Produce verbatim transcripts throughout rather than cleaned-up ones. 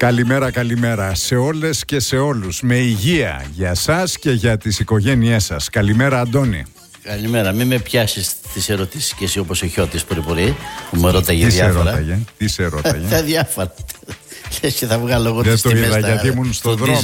Καλημέρα, καλημέρα σε όλες και σε όλους. Με υγεία για σας και για τις οικογένειές σας. Καλημέρα, Αντώνη. Καλημέρα. Μην με πιάσεις τις ερωτήσεις και εσύ όπως ο Χιώτης πρωί-πρωί που μου ρώταγε διάφορα. Ρώταγε, τι σε ρώταγε. Τα διάφορα. Λες και θα βγάλω εγώ τις τιμές. Δεν το είδα γιατί ήμουν στο δρόμο.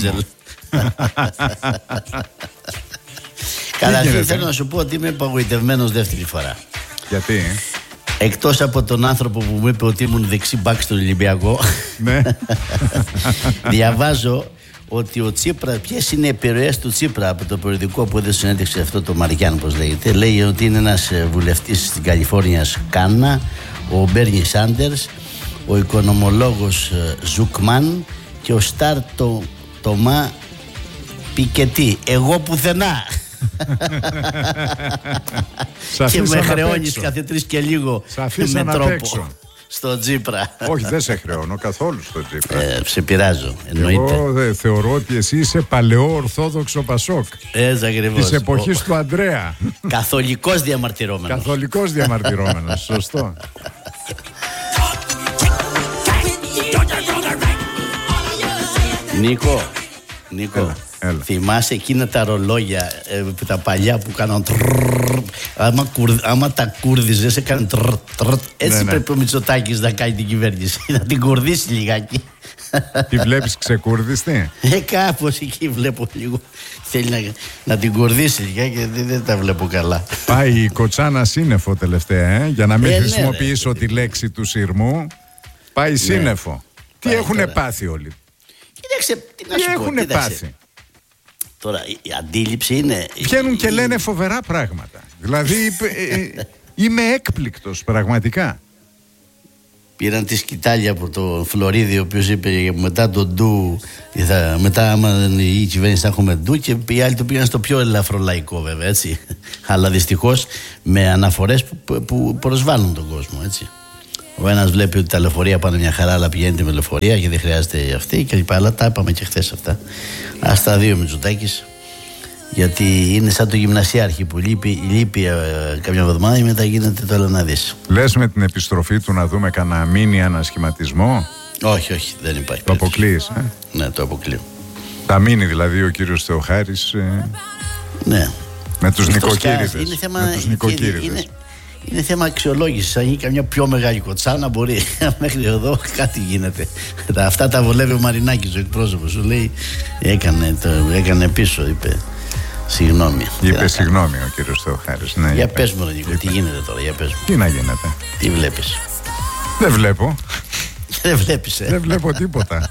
Καταρχήν θέλω να σου πω ότι είμαι απογοητευμένος δεύτερη φορά. Γιατί? Εκτός από τον άνθρωπο που μου είπε ότι ήμουν δεξί μπακ στον Ολυμπιακό. Ναι. Διαβάζω ότι ο Τσίπρα, ποιες είναι οι επιρροές του Τσίπρα από το περιοδικό που έδωσε συνέντευξη αυτό το Μαριάν, πώς λέγεται. Λέει ότι είναι ένας βουλευτής στην Καλιφόρνια, Κάνα, ο Μπέρνι Σάντερς, ο οικονομολόγος Ζουκμάν και ο Σταρ το, Τομά Πικετή. Εγώ πουθενά. Και με χρεώνεις κάθε τρεις και λίγο με τρόπο στο Τσίπρα. Όχι, δεν σε χρεώνω καθόλου στο Τσίπρα. ε, Σε πειράζω, εννοείται. Εγώ δε, θεωρώ ότι εσύ είσαι παλαιό ορθόδοξο Πασόκ. Έτσι ακριβώς. Της εποχής Ο... του Ανδρέα. Καθολικός διαμαρτυρόμενος. Καθολικός διαμαρτυρόμενος, σωστό. Νίκο, Νίκο, έλα, έλα. Θυμάσαι εκείνα τα ρολόγια ε, τα παλιά που κάναν τρρρρ, άμα, κουρ, άμα τα κούρδιζες έκαναν τρρρ, τρρρ, έτσι ναι, ναι. Πρέπει ο Μητσοτάκης να κάνει την κυβέρνηση. Να την κουρδίσει λιγάκι. Τη βλέπεις ξεκούρδιστη? Ε, κάπως εκεί βλέπω λίγο. Θέλει να, να την κουρδίσει λιγάκι και δεν, δεν τα βλέπω καλά. Πάει η κοτσάνα σύννεφο τελευταία, ε, για να μην ε, χρησιμοποιήσω ναι, τη λέξη του σειρμού. Πάει ναι. Σύννεφο. Τι πάει, έχουνε τώρα. Πάθει όλοι? Κοίταξε, τι να τι σου έχουνε πω, πάθει? Τώρα η αντίληψη είναι... Βγαίνουν και λένε φοβερά πράγματα. Δηλαδή ε, είμαι έκπληκτος πραγματικά. Πήραν τη σκητάλη από το Φλωρίδη, ο οποίος είπε μετά τον Ντου, θα, μετά άμα η κυβέρνηση θα έχουμε Ντου, και οι άλλοι το πήγαν στο πιο ελαφρολαϊκό βέβαια, έτσι. Αλλά δυστυχώς με αναφορές που, που προσβάλλουν τον κόσμο, έτσι. Ο ένας βλέπει ότι τα λεωφορεία πάνε μια χαρά, αλλά πηγαίνετε με λεωφορεία και δεν χρειάζεται αυτή και λοιπά. Αλλά τα είπαμε και χθες αυτά. Ας τα δύο Μητσοτάκης. Γιατί είναι σαν το γυμνασιάρχη που λείπει, λείπει ε, κάποια εβδομάδα και μετά γίνεται το άλλο να δεις. Λες με την επιστροφή του να δούμε κανένα μίνι ανασχηματισμό? Όχι, όχι, δεν υπάρχει. Το αποκλείεις, ε? Ναι, το αποκλείω. Θα μείνει δηλαδή ο κύριος Θεοχάρης ε, ναι. με τους νοικοκύριδες. Είναι θέμα, με τους νοικοκύριδες. Είναι, είναι θέμα αξιολόγησης. Αν γίνει καμιά πιο μεγάλη κοτσάνα, μπορεί. Μέχρι εδώ κάτι γίνεται. Αυτά τα βολεύει ο Μαρινάκης, ο εκπρόσωπος. Σου λέει, έκανε, το, έκανε πίσω, είπε. Συγγνώμη. Είπε συγγνώμη ο κύριος Θεοχάρης. Ναι, για είπε. πες μου, Νίκο, τι γίνεται τώρα, για πες μου. Τι να γίνεται? Τι βλέπεις? Δεν βλέπω. Δεν βλέπεις, ε. Δεν βλέπω τίποτα.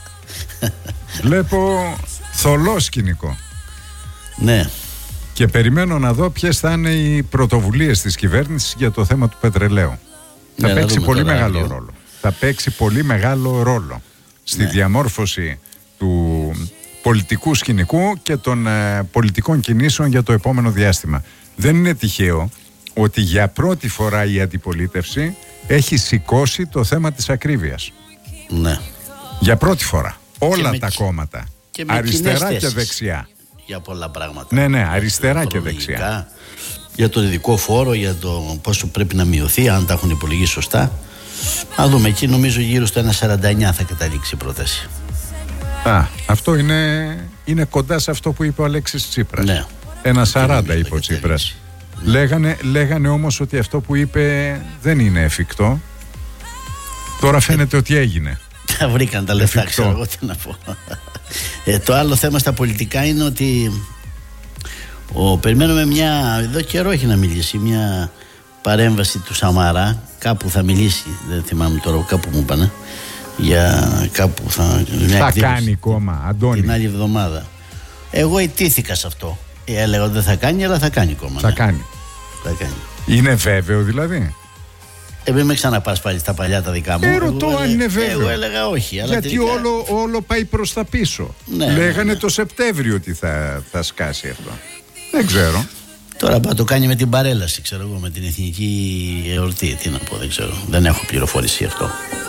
Βλέπω θολό σκηνικό. Ναι. Και περιμένω να δω ποιες θα είναι οι πρωτοβουλίες της κυβέρνησης για το θέμα του πετρελαίου. Ναι, θα παίξει πολύ τώρα, μεγάλο δύο. ρόλο. Θα παίξει πολύ μεγάλο ρόλο στη ναι. διαμόρφωση του πολιτικού σκηνικού και των ε, πολιτικών κινήσεων για το επόμενο διάστημα. Δεν είναι τυχαίο ότι για πρώτη φορά η αντιπολίτευση έχει σηκώσει το θέμα της ακρίβειας. Ναι. Για πρώτη φορά. Όλα με, τα κόμματα. Και αριστερά και δεξιά. Για πολλά πράγματα. Ναι, ναι, αριστερά και δεξιά. Για το ειδικό φόρο, για το πόσο πρέπει να μειωθεί, αν τα έχουν υπολογίσει σωστά. Να δούμε, εκεί νομίζω γύρω στο ένα σαράντα εννιά θα καταλήξει η πρόταση. Α, αυτό είναι, είναι κοντά σε αυτό που είπε ο Αλέξης Τσίπρας. Ναι. Ένα σαράντα είπε ο Τσίπρας. Ναι. Λέγανε, λέγανε όμως ότι αυτό που είπε δεν είναι εφικτό. Τώρα φαίνεται ε, ότι έγινε. Τα βρήκαν τα λεφτά, ξέρω εγώ τι να πω. Ε, το άλλο θέμα στα πολιτικά είναι ότι ο, περιμένουμε μια, εδώ καιρό έχει να μιλήσει, μια παρέμβαση του Σαμαρά. Κάπου θα μιλήσει, δεν θυμάμαι τώρα, κάπου μου είπανε. Για κάπου θα, θα κάνει κόμμα, Αντώνη. Την άλλη εβδομάδα. Εγώ ιτήθηκα σε αυτό. Ε, έλεγα ότι δεν θα κάνει, αλλά θα κάνει κόμμα. Θα ναι. κάνει. Θα κάνει. Είναι βέβαιο δηλαδή? Ε, μην με ξαναπάς πάλι στα παλιά τα δικά μου. Ε, ρωτώ αν είναι βέβαιο. Εγώ έλεγα όχι. Αλλά γιατί τελικά... όλο, όλο πάει προς τα πίσω. Ναι, λέγανε ναι, ναι. το Σεπτέμβριο ότι θα, θα σκάσει αυτό. Δεν ξέρω. Τώρα πάει το κάνει με την παρέλαση, ξέρω εγώ, με την εθνική εορτή. Τι να πω, δεν ξέρω. Δεν έχω πληροφορήσει αυτό.